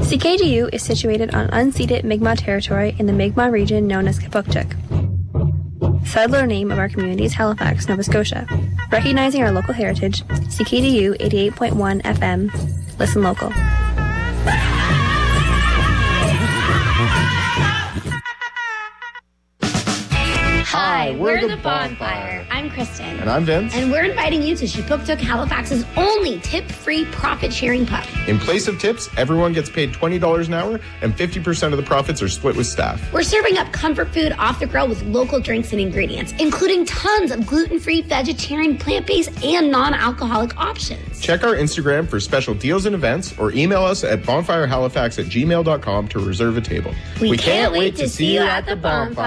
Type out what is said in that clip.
CKDU is situated on unceded Mi'kmaq territory in the Mi'kmaq region known as Kipuktuk. Settler name of our community is Halifax, Nova Scotia. Recognizing our local heritage, CKDU 88.1 FM. Listen local. Hi, we're the Bonfire. I'm Kristen. And I'm Vince. And we're inviting you to Kipuktuk, Halifax's only tip-free profit-sharing pub. In place of tips, everyone gets paid $20 an hour, and 50% of the profits are split with staff. We're serving up comfort food off the grill with local drinks and ingredients, including tons of gluten-free, vegetarian, plant-based, and non-alcoholic options. Check our Instagram for special deals and events, or email us at bonfirehalifax@gmail.com to reserve a table. We can't wait to see you at the Bonfire.